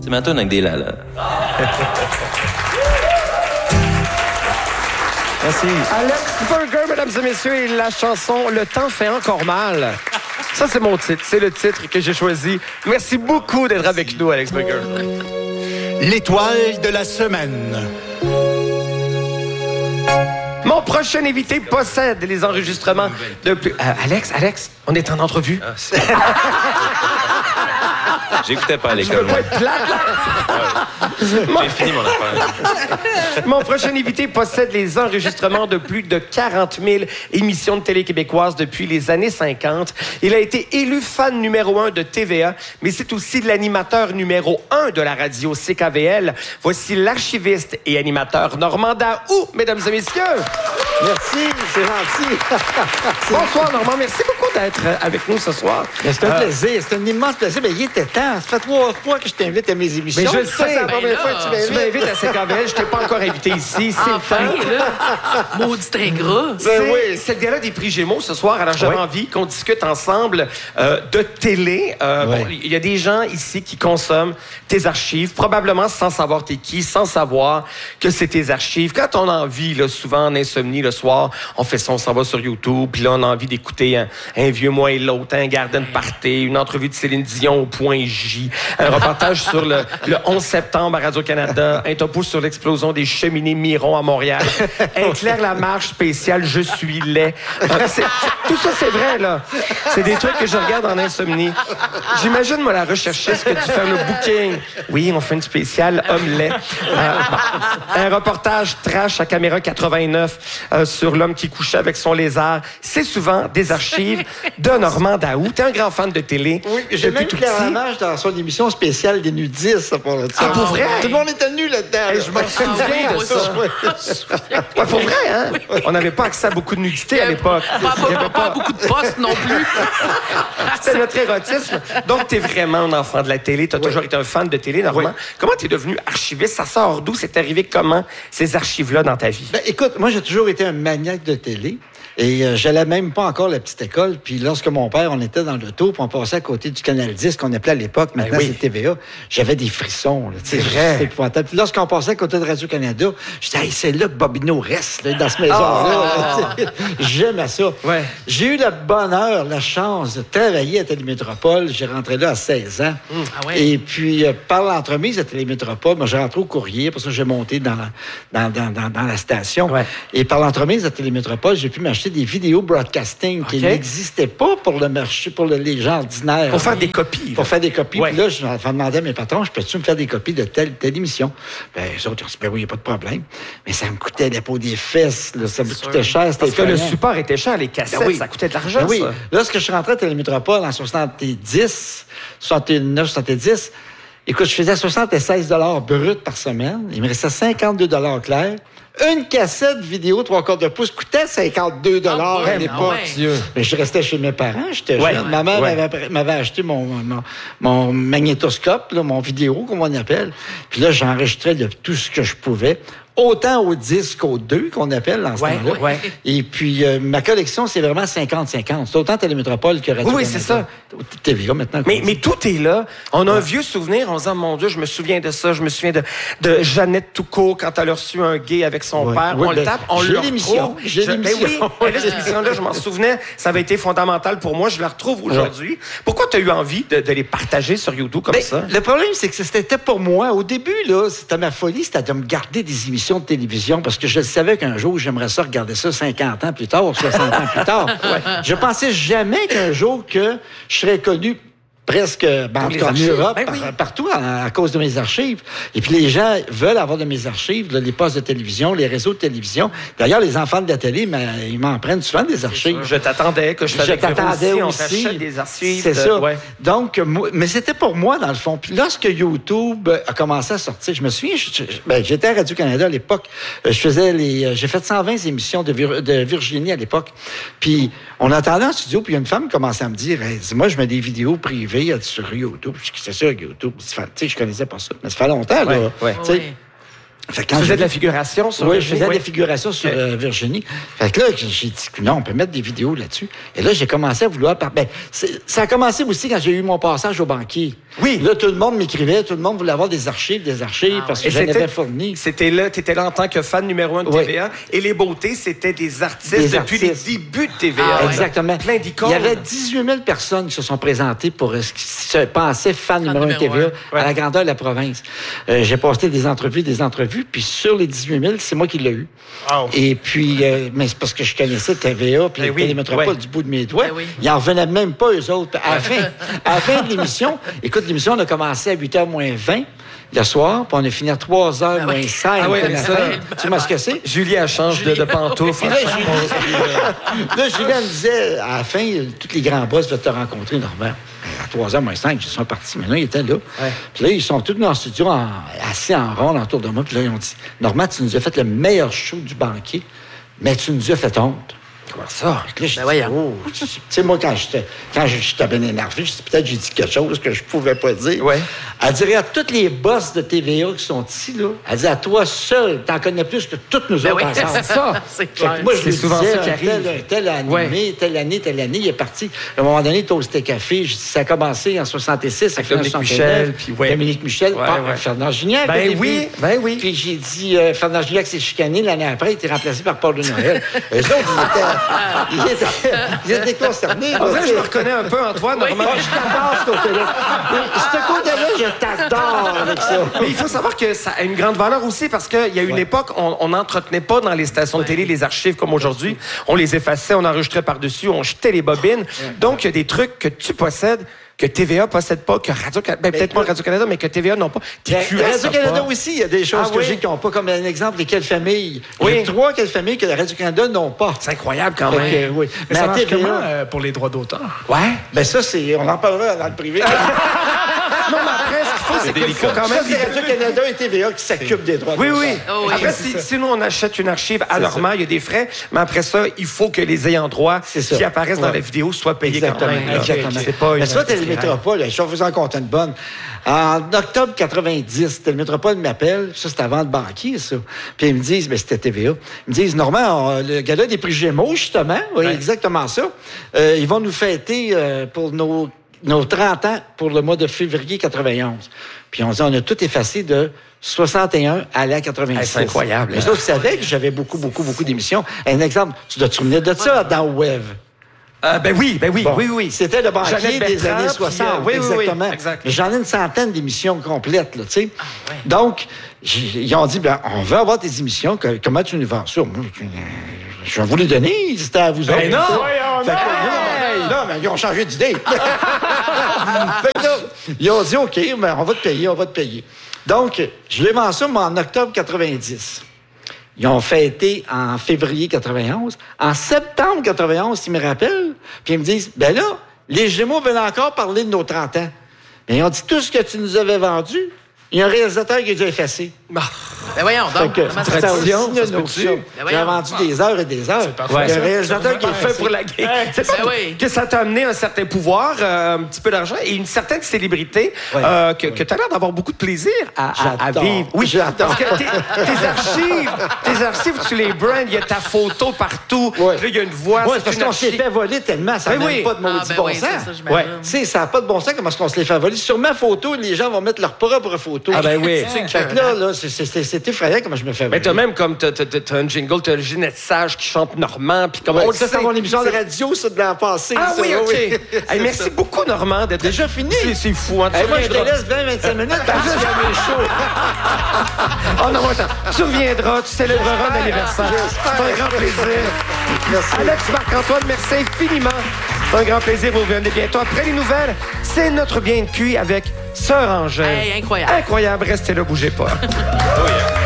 C'est ma toune avec des là. Merci. Alex Burger, mesdames et messieurs, et la chanson « Le temps fait encore mal ». Ça, c'est mon titre. C'est le titre que j'ai choisi. Merci beaucoup d'être avec nous, Alex Burger. L'étoile de la semaine. Mon prochain invité possède les enregistrements de plus... Alex, on est en entrevue. J'écoutais pas à Je l'école. veux pas être plate, là. J'ai fini mon affaire. Mon prochain invité possède les enregistrements de plus de 40 000 émissions de télé québécoises depuis les années 50. Il a été élu fan numéro 1 de TVA, mais c'est aussi l'animateur numéro 1 de la radio CKVL. Voici l'archiviste et animateur Normand Daou, mesdames et messieurs. Merci, c'est gentil. Bonsoir, Normand. Merci beaucoup d'être avec nous ce soir. Mais c'est un plaisir, c'est un immense plaisir. Mais il était temps. Ça fait 3 fois que je t'invite à mes émissions. Mais je le sais. C'est la première fois que Tu m'invites à CKVL. Je t'ai pas encore invité ici. C'est Enfin, le temps. là, maudit très gras. C'est le gala des prix Gémeaux ce soir. Alors, j'avais envie qu'on discute ensemble de télé. Bon, il y a des gens ici qui consomment tes archives, probablement sans savoir t'es qui, sans savoir que c'est tes archives. Quand on a envie, là, souvent en insomnie le soir, on fait ça, on s'en va sur YouTube, puis là, on a envie d'écouter un vieux moi et l'autre, un Garden Party, une entrevue de Céline Dion au Point J, un reportage sur le 11 septembre à Radio-Canada, un topo sur l'explosion des cheminées Miron à Montréal, un Claire Lamarche spécial Je suis laid. Tout ça, c'est vrai, là. C'est des trucs que je regarde en insomnie. J'imagine, moi, la recherchiste que tu fais le booking. Oui, on fait une spéciale homme laid. Un reportage trash à caméra 89 sur l'homme qui couchait avec son lézard. C'est souvent des archives de Normand Daou. T'es un grand fan de télé. Oui, j'ai même Claire Lamarche dans son émission spéciale des nudistes, ça parle de ça. Ah, pour vrai? Tout le monde était nu là-dedans. Je m'en souviens de ça. Ouais, pour vrai, hein? On n'avait pas accès à beaucoup de nudité à l'époque. Il y avait Pas beaucoup de postes non plus. C'était notre érotisme. Donc, t'es vraiment un enfant de la télé. T'as toujours été un fan de télé, Normand. Comment t'es devenu archiviste? Ça sort d'où? C'est arrivé comment, ces archives-là, dans ta vie? Ben, écoute, moi, j'ai toujours été un maniaque de télé. Et j'allais même pas encore à la petite école. Puis lorsque mon père, on était dans l'auto, puis on passait à côté du Canal 10, qu'on appelait à l'époque, maintenant c'est TVA, j'avais des frissons. Là, c'est vrai. C'est épouvantable. Puis lorsqu'on passait à côté de Radio-Canada, je disais, hey, c'est là que Bobino reste, là, dans cette maison-là. J'aimais ça. Ouais. J'ai eu le bonheur, la chance de travailler à Télémétropole. J'ai rentré là à 16 ans. Ah ouais. Et puis, par l'entremise à Télémétropole, moi, j'ai rentré au courrier, pour ça j'ai monté dans la station. Ouais. Et par l'entremise à Télémétropole, j'ai pu m'acheter des vidéos broadcasting qui n'existaient pas pour le marché, pour les gens ordinaires. Pour faire des copies. Pour faire des copies. Ouais. Puis là, je demandais à mes patrons, je peux-tu me faire des copies de telle émission? Ben, les autres, ils ont dit, ben oui, il n'y a pas de problème. Mais ça me coûtait les peaux des fesses, là, ça me coûtait cher. Parce que le support était cher, les cassettes, Ben oui. ça coûtait de l'argent, Ben oui. ça. Lorsque je suis rentré à Télémétropole en 70, 69, 70, écoute, je faisais 76 $ brut par semaine. Il me restait 52 $ clairs. Une cassette vidéo 3/4 de pouce coûtait 52 $ à l'époque. Mais je restais chez mes parents, j'étais jeune. Ma mère m'avait acheté mon magnétoscope, là, mon vidéo, comme on appelle. Puis là, j'enregistrais tout ce que je pouvais. Autant au disque qu'au 2, qu'on appelle dans ce temps-là. Ouais. Et puis, ma collection, c'est vraiment 50-50. C'est autant Télémétropole que Radio-Canada. Oui, c'est ça. TVA, maintenant. Mais tout est là. On a un vieux souvenir. On se dit, mon Dieu, je me souviens de ça. Je me souviens de Jeannette Toucault quand elle a reçu un gay avec son père. Oui, on le tape, on j'ai le l'émission. retrouve. J'ai l'émission. Ben oui, cette émission-là, je m'en souvenais. Ça avait été fondamental pour moi. Je la retrouve aujourd'hui. Pourquoi tu as eu envie de les partager sur YouTube comme ça? Le problème, c'est que c'était pour moi. Au début, là, c'était ma folie, c'était de me garder des émissions de télévision parce que je savais qu'un jour, j'aimerais ça regarder ça 50 ans plus tard ou 60 ans plus tard. Je pensais jamais qu'un jour que je serais connu presque en Europe, partout à cause de mes archives. Et puis les gens veulent avoir de mes archives, là, les postes de télévision, les réseaux de télévision. D'ailleurs, les enfants de la télé, ils m'en prennent souvent des archives. Je t'attendais que je t'attendais aussi. On t'achète des archives. C'est ça. Ouais. Donc, mais c'était pour moi, dans le fond. Puis lorsque YouTube a commencé à sortir, je me souviens, j'étais à Radio-Canada à l'époque. J'ai fait 120 émissions de Virginie à l'époque. Puis on entendait en studio, puis une femme commençait à me dire, hey, moi, je mets des vidéos privées sur YouTube. Je dis, c'est sûr, YouTube. Tu sais, je connaissais pas ça. Mais ça fait longtemps, là. Ouais. Fait que Tu faisais de la figuration sur Oui, je Virginie? faisais des figurations sur Virginie. Fait que là, j'ai dit, non, on peut mettre des vidéos là-dessus. Et là, j'ai commencé à vouloir... ça a commencé aussi quand j'ai eu mon passage au banquier. Oui. Là, tout le monde m'écrivait, tout le monde voulait avoir des archives, parce que Et j'en avais fourni. C'était là, tu étais là en tant que fan numéro 1 de Oui. TVA. Et les beautés, c'était des artistes Des depuis les artistes. débuts de TVA. Ah, ouais. Exactement. Plein d'icônes. Il y avait 18 000 personnes qui se sont présentées pour ce qui se pensait fan numéro 1 numéro TVA un. à la grandeur de la province. J'ai posté des entrevues, puis sur les 18 000, c'est moi qui l'ai eu. Wow. Et puis, mais c'est parce que je connaissais TVA puis Ben oui, Télémétropole ouais. du bout de mes doigts. Ben oui. Ils n'en revenaient même pas, eux autres. À la fin de l'émission, écoute, l'émission, on a commencé à 8h moins 20 le soir, puis on a fini à 3h moins 5 Ah oui, le mais matin. ça- Tu sais moi ce que c'est? Julie, elle change de pantoufle. Puis là, Julien me disait, à la fin, tous les grands boss veulent te rencontrer, Normand. À 3h moins 5, ils sont partis. Maintenant, ils étaient là. Puis là, ils sont tous dans le studio, assis en rond autour de moi. Puis là, ils ont dit, Normand, tu nous as fait le meilleur show du banquier, mais tu nous as fait honte. Comment ça? Fait que là, j'ai dit, voyons. oh. Tu sais, moi, quand j'étais bien énervé, je dis, peut-être j'ai dit quelque chose que je pouvais pas dire. Ouais. Elle dirait à tous les boss de TVA qui sont ici, là, elle dit, à toi seul, t'en connais plus que toutes nous Ben autres oui, ensemble. c'est ça. C'est Fait que clair. moi, je C'est lui souvent disais, ça qui arrive. tel animé, Ouais. telle année, il est parti. À un moment donné, Toasté Café, je dis, ça a commencé en 66, ça Avec fait en Dominique 69. Michel, puis ouais. Dominique Michel, Ouais, pas ouais. Fernand Gignac. au Ben début. oui, ben oui. Puis j'ai dit, Fernand Gignac s'est chicané l'année après, il était remplacé par Paul de Noël. Eux autres, ils étaient concernés. On dirait que je me reconnais un peu en toi, Normand. Je t'adore, ce côté-là. Ce côté-là, je t'adore avec ça. Mais il faut savoir que ça a une grande valeur aussi parce qu'il y a une époque, on n'entretenait pas dans les stations de télé les archives comme aujourd'hui. On les effaçait, on enregistrait par-dessus, on jetait les bobines. Donc, il y a des trucs que tu possèdes que TVA possède pas, que Radio-Canada, peut-être pas Radio-Canada, mais que TVA n'ont pas. Radio-Canada aussi, il y a des choses Ah que oui? j'ai qui n'ont pas, comme un exemple, les quelles familles. Oui. Il y a 3 quelles familles que Radio-Canada n'ont pas. C'est incroyable quand Fait même. que, oui. Mais ça à marche TVA, comment pour les droits d'auteur? Ouais. ben ça, on en parlera dans le privé. Non, mais après, ce qu'il faut, c'est qu'il faut quand Ça, même... c'est Radio-Canada et TVA qui s'occupent des droits Oui, d'auteur. oui. Oh, oui. Après, si nous, on achète une archive à Normand, il y a des frais, mais après ça, il faut que les ayants droit C'est ça. qui apparaissent dans Ouais. la vidéo soient payés Exactement, quand même. là. exactement. C'est pas Mais une... ça, Télémétropole, je vais vous en compter une bonne. En octobre 90, Télémétropole m'appelle, ça c'était avant de banquier, ça. Puis ils me disent, c'était TVA. Ils me disent, Normand, le gala des prix Gémeaux, justement, oui, exactement ça. Ils vont nous fêter pour nos 30 ans pour le mois de février 91. Puis on dit, on a tout effacé de 61 à la 86. Hey, c'est incroyable. Mais ça, vous savez que j'avais beaucoup d'émissions. Un exemple, tu dois te souvenir de ça dans Web. Ben oui, Bon, oui. C'était le banquier Jeannette des Bertrand, années puis, 60. oui, exactement. exact. Mais j'en ai une centaine d'émissions complètes, là, tu sais. Donc, ils ont dit, on veut avoir tes émissions, comment tu nous vends ça? Moi, je vais vous les donner, c'était à vous autres. non! Fait que, non, mais ils ont changé d'idée. Fait que là, ils ont dit, OK, mais on va te payer. Donc, je les vends ça, moi, en octobre 90. Ils ont fêté en février 91. En septembre 91, ils me rappellent, puis ils me disent, ben là, les Gémeaux veulent encore parler de nos 30 ans. Mais ils ont dit, tout ce que tu nous avais vendu, il y a un réalisateur qui a déjà effacé. Ben voyons Fait donc. que, Comment ça c'était se aussi fait? une de nos options. Ben J'ai voyons. vendu des heures et des heures. Il y a un réalisateur qui est fait pour la guerre. C'est ça Ben oui. que ça t'a amené un certain pouvoir, un petit peu d'argent et une certaine célébrité que tu as l'air d'avoir beaucoup de plaisir à J'adore. vivre. Oui, j'adore. Parce que tes archives, tu les brands, il y a ta photo partout. Ouais. Là, il y a une voix. Oui, c'est parce une qu'on s'est archive. fait voler tellement, ça Ben n'a oui. pas de maudit Ah, ben bon oui, sens. c'est ça, j'imagine. Ouais. Tu sais, ça n'a pas de bon sens comment est-ce qu'on se les fait voler. Sur ma photo, les gens vont mettre leur propre photo. Ah ben oui. Fait que là, c'est effrayant comment je me fais voler. Mais t'as même comme t'as un jingle, t'as Ginette Sage qui chante Normand, puis comme on le ça, sait. c'est mon émission de radio, ça, de l'an passé. Ah ça, oui, OK. Hey, merci beaucoup, Normand, d'être Déjà fini? C'est fou, hein? Tu Moi, je te reviendras. laisse 20-25 minutes parce que j'ai mes shows. Oh non, attends. Tu reviendras, tu célébreras l'anniversaire. C'est un grand plaisir. Merci. Alex Marc-Antoine, merci infiniment. C'est un grand plaisir. Vous revenez bientôt. Après les nouvelles, c'est notre bien de cuit avec Sœur Angèle. Hey, incroyable. Incroyable. Restez là, bougez pas. Oh, yeah.